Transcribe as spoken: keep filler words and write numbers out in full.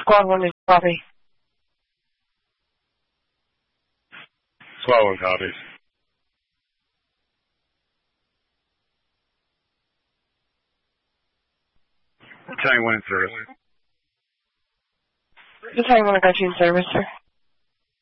Squad one is copy. Squad one copies. Battalion one in service. Battalion one, I got you in service, sir.